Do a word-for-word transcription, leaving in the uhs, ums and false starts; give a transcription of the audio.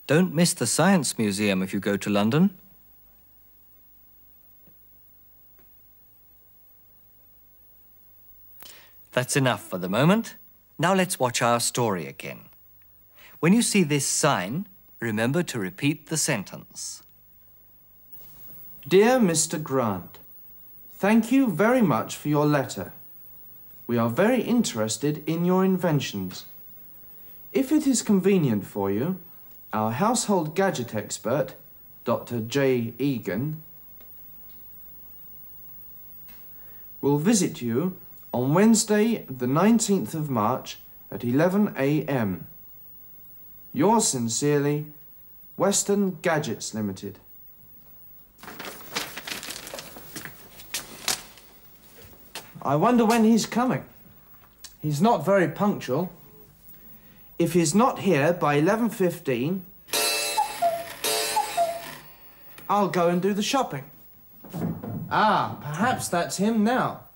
Don't miss the Science Museum if you go to London. That's enough for the moment. Now let's watch our story again. When you see this sign, remember to repeat the sentence. Dear Mister Grant, thank you very much for your letter. We are very interested in your inventions. If it is convenient for you, our household gadget expert, Doctor J. Egan, will visit you on Wednesday, the nineteenth of March at eleven a m Yours sincerely, Western Gadgets Limited. I wonder when he's coming. He's not very punctual. If he's not here by eleven fifteen, I'll go and do the shopping. Ah, perhaps that's him now.